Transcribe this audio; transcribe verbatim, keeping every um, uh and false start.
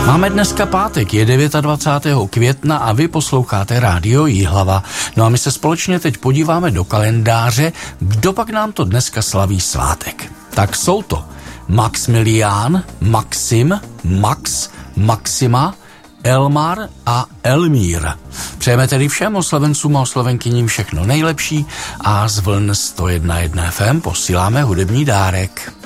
Máme dneska pátek, je dvacátého devátého května a vy posloucháte Rádio Jihlava. No a my se společně teď podíváme do kalendáře, kdo pak nám to dneska slaví svátek. Tak jsou to Maxmilián, Maxim, Max, Maxima, Elmar a Elmír. Přejeme tedy všem oslovencům a oslovenkyním všechno nejlepší a z vln sto jedna celá jedna ef em posíláme hudební dárek.